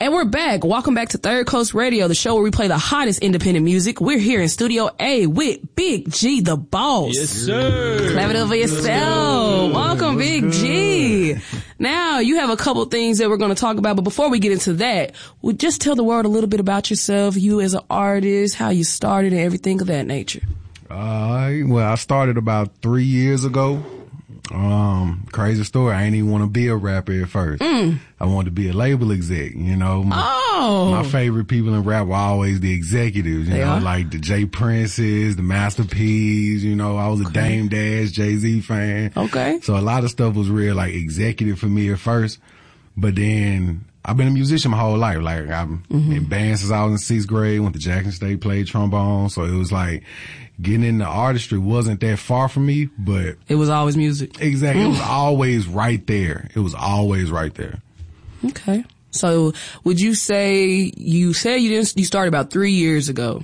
And we're back. Welcome back to Third Coast Radio, the show where we play the hottest independent music. We're here in Studio A with Big G, the boss. Yes, sir. Clap it up for yourself. Welcome, Big G. Now, you have a couple things that we're going to talk about, but before we get into that, we'll just tell the world a little bit about yourself, you as an artist, how you started, and everything of that nature. Well, I started about 3 years ago. Crazy story. I didn't even want to be a rapper at first. I wanted to be a label exec, you know. My favorite people in rap were always the executives, you know, like the J Princes, the Master P's, you know. I was a Dame Dash, Jay-Z fan. Okay. So a lot of stuff was real like executive for me at first. But then I've been a musician my whole life. Like I'm in band since I was in sixth grade, went to Jackson State, played trombone. So it was like, getting into artistry wasn't that far from me, but it was always music. Exactly. It was always right there. It was always right there. Okay. So would you say you started about 3 years ago.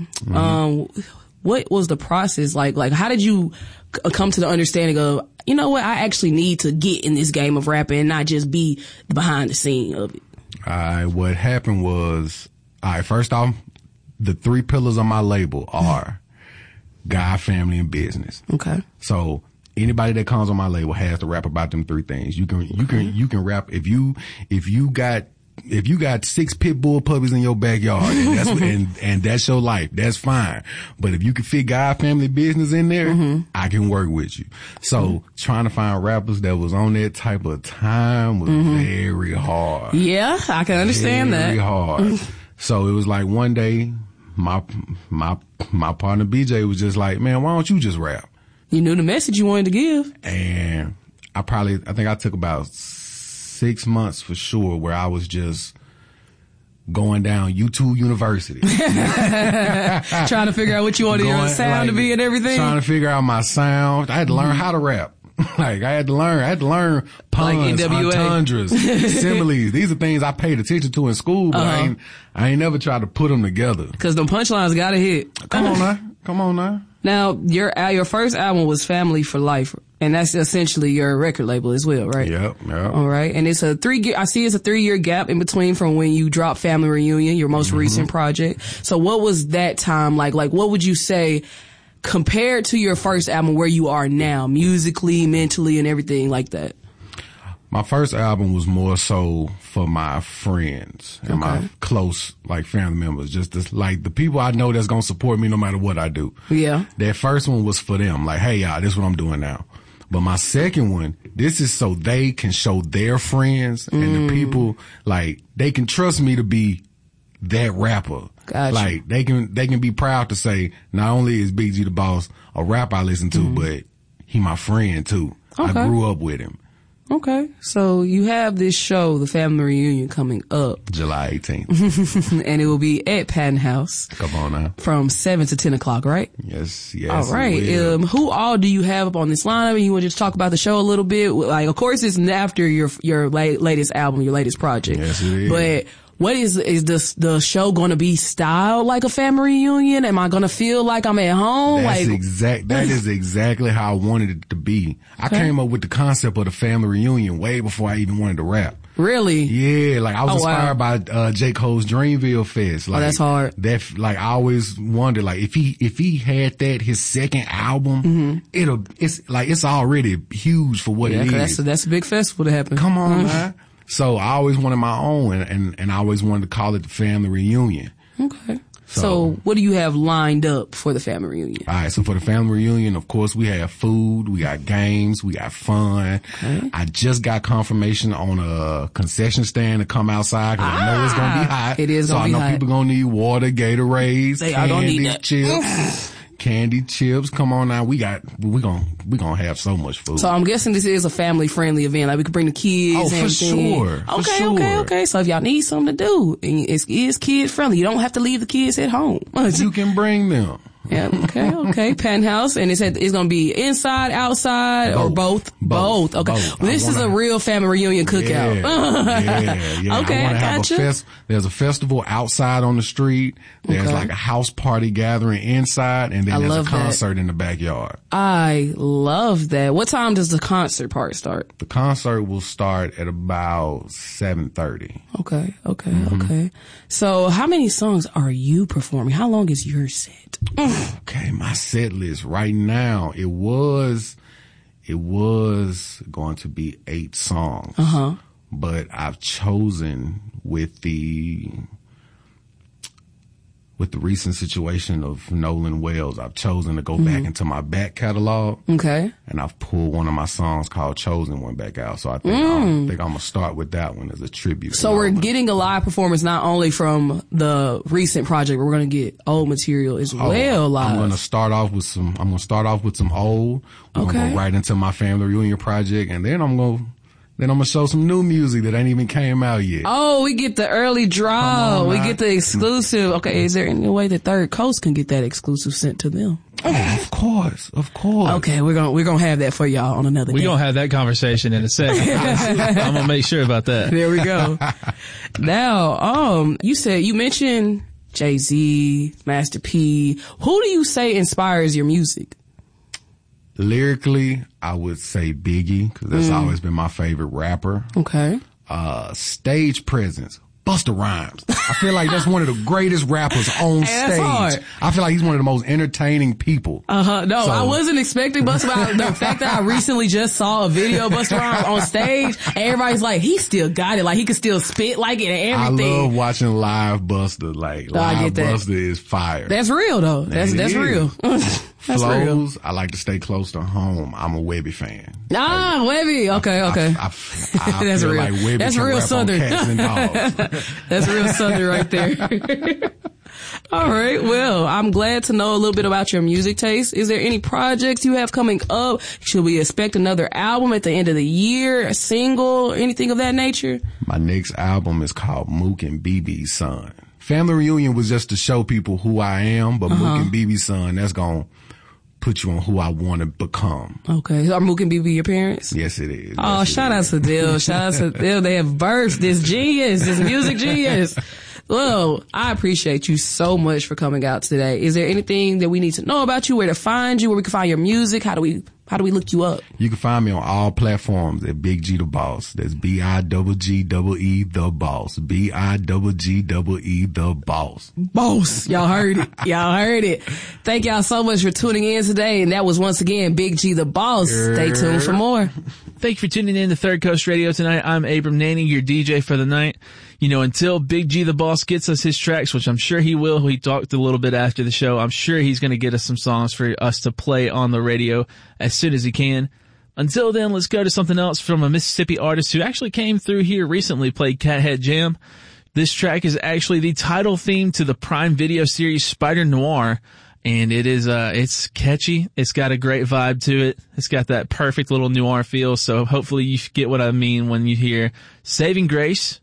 What was the process like? Like, how did you come to the understanding of, you know what, I actually need to get in this game of rapping and not just be behind the scene of it? What happened was, first off, the 3 pillars of my label are God, family, and business. Okay. So anybody that comes on my label has to rap about them 3 things. You can rap if you got 6 pit bull puppies in your backyard and that's and that's your life. That's fine. But if you can fit God, family, business in there, I can work with you. So trying to find rappers that was on that type of time was very hard. Yeah, I can understand that. Very hard. So it was like one day, my partner BJ was just like, man, why don't you just rap? You knew the message you wanted to give. And I think I took about 6 months for sure where I was just going down YouTube University. Trying to figure out what you wanted your sound to be and everything. Trying to figure out my sound. I had to learn how to rap. Like, I had to learn puns, like entendres, similes. These are things I paid attention to in school, but I ain't never tried to put them together. Cause them punchlines gotta hit. Come on now. Now, your first album was Family for Life, and that's essentially your record label as well, right? Yep. All right. And it's a 3-year gap in between from when you dropped Family Reunion, your most recent project. So what was that time like? Like, what would you say compared to your first album, where you are now, musically, mentally, and everything like that? My first album was more so for my friends and my close, like, family members. Just this, like, the people I know that's gonna support me no matter what I do. Yeah. That first one was for them. Like, hey, y'all, this is what I'm doing now. But my second one, this is so they can show their friends and the people, like, they can trust me to be that rapper. Gotcha. Like, they can be proud to say, not only is Big G the boss a rapper I listen to, but he my friend too. Okay. I grew up with him. Okay. So you have this show, The Family Reunion, coming up July 18th. and it will be at Patton House. Come on now. From 7 to 10 o'clock, right? Yes. All right. Who all do you have up on this lineup? And you want to just talk about the show a little bit? Like, of course, it's after your latest album, your latest project. Yes, it is. But what is the show going to be styled like a family reunion? Am I going to feel like I'm at home? That is exactly how I wanted it to be. I came up with the concept of the family reunion way before I even wanted to rap. Really? Yeah, like I was inspired by J. Cole's Dreamville Fest. Like, that's hard. I always wondered, like, if he had that his second album, it's already huge for what it is. That's a big festival to happen. Come on, man. So I always wanted my own, and I always wanted to call it the family reunion. Okay. So what do you have lined up for the family reunion? All right. So for the family reunion, of course, we have food, we got games, we got fun. Okay. I just got confirmation on a concession stand to come outside because I know it's going to be hot. It is going to be hot. So I know people going to need water, Gatorades, candy, chips. Candy chips. Come on now. We gonna have so much food. So I'm guessing this is a family friendly event. Like, we could bring the kids. Oh, for sure. Okay. So if y'all need something to do, and it's kid friendly, you don't have to leave the kids at home. You can bring them. Yeah. Okay. Penthouse. And it's going to be inside, outside, or both? Both. Okay. Both. Well, this is a real family reunion cookout. Yeah. Okay, I gotcha. There's a festival outside on the street. There's like a house party gathering inside, and then there's a concert in the backyard. I love that. What time does the concert part start? The concert will start at about 7:30. Okay. So how many songs are you performing? How long is your set? Okay, my set list right now, it was going to be 8 songs. But I've chosen with the recent situation of Nolan Wells, I've chosen to go back into my back catalog. Okay. And I've pulled one of my songs called Chosen One back out. So I think I'm going to start with that one as a tribute. So we're getting a live performance not only from the recent project, but we're going to get old material as well live. I'm going to start off with some old. We're going to go right into my family reunion project, and then I'm going to show some new music that ain't even came out yet. Oh, we get the early draw. We get the exclusive. Okay, is there any way the Third Coast can get that exclusive sent to them? Oh, of course. Okay, we're gonna have that for y'all on another day. We're gonna have that conversation in a second. I'm gonna make sure about that. There we go. Now, you mentioned Jay-Z, Master P. Who do you say inspires your music? Lyrically, I would say Biggie, because that's always been my favorite rapper. Okay. Stage presence, Busta Rhymes. I feel like that's one of the greatest rappers on stage. Hard. I feel like he's one of the most entertaining people. No, I wasn't expecting Busta Rhymes. The fact that I recently just saw a video of Busta Rhymes on stage, and everybody's like, he still got it. Like, he could still spit like it and everything. I love watching live Busta. Like, live Busta is fire. That's real, though. That's real. That's Flows, real. I like to stay close to home. I'm a Webby fan. Webby. Okay. I That's feel real. like Webby That's can real rap Southern. on cats and dogs. That's real Southern right there. All right. Well, I'm glad to know a little bit about your music taste. Is there any projects you have coming up? Should we expect another album at the end of the year? A single? Anything of that nature? My next album is called Mook and BB's Son. Family Reunion was just to show people who I am, but Mook and BB's Son, that's going to put you on who I want to become. Okay. Are Mook and BB your parents? Yes, it is. Oh, yes, shout out to Dill. Shout out to Dill. They have birthed this genius, this music genius. Well, I appreciate you so much for coming out today. Is there anything that we need to know about you, where to find you, where we can find your music? How do we look you up? You can find me on all platforms at Big G the Boss. That's BIGGEE the Boss. BIGGEE the Boss. Boss. Y'all heard it. Thank y'all so much for tuning in today. And that was once again Big G the Boss. Stay tuned for more. Thank you for tuning in to Third Coast Radio tonight. I'm Abram Nanning, your DJ for the night. You know, until Big G the Boss gets us his tracks, which I'm sure he will. He talked a little bit after the show. I'm sure he's going to get us some songs for us to play on the radio as soon as he can. Until then, let's go to something else from a Mississippi artist who actually came through here recently, played Cathead Jam. This track is actually the title theme to the Prime Video series Spider Noir. And it is, it's catchy. It's got a great vibe to it. It's got that perfect little noir feel. So hopefully you get what I mean when you hear Saving Grace